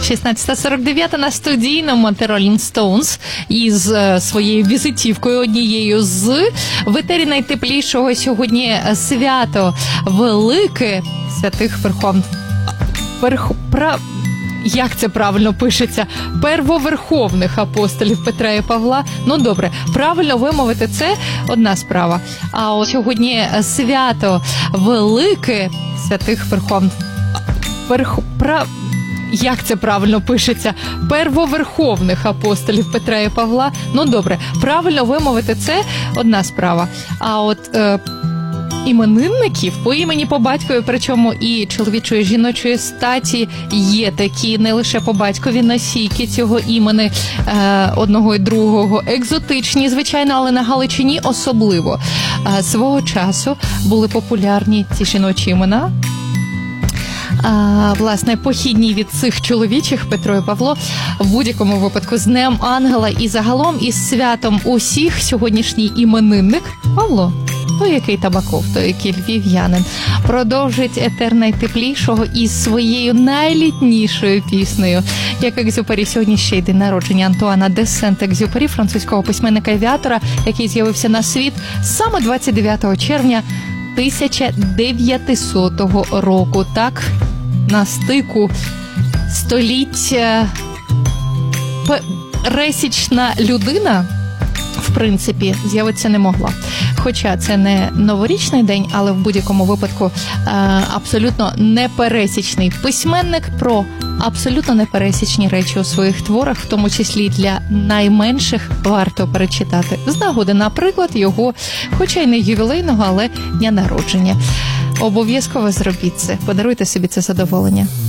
16:49 на студійному Rolling Stones із своєю візитівкою однією з в етері найтеплішого сьогодні свято велике святих як це правильно пишеться? Первоверховних апостолів Петра і Павла. Ну, добре, правильно вимовити це одна справа. А от сьогодні свято велике святих як це правильно пишеться? Первоверховних апостолів Петра і Павла. Ну, добре, правильно вимовити це одна справа. А от іменинників по імені, по батькові, причому і чоловічої, і жіночої статі є такі, не лише по батькові, носійки цього імени одного і другого, екзотичні, звичайно, але на Галичині особливо. Свого часу були популярні ці жіночі імена. Власне, похідні від цих чоловічих Петро і Павло, в будь-якому випадку з Днем Ангела і загалом із святом усіх сьогоднішній іменинник Павло. Той, який Табаков, той, який львів'янин, продовжить етер найтеплішого із своєю найлітнішою піснею. Як Екзюпері, сьогодні ще й день народження Антуана де Сент-Екзюпері, французького письменника-авіатора, який з'явився на світ саме 29 червня 1900 року. Так, на стику століть пересічна людина, в принципі, з'явитися не могла. Хоча це не новорічний день, але в будь-якому випадку абсолютно непересічний письменник про абсолютно непересічні речі у своїх творах, в тому числі для найменших варто перечитати. З нагоди, наприклад, його, хоча й не ювілейного, але дня народження. Обов'язково зробіть це, подаруйте собі це задоволення.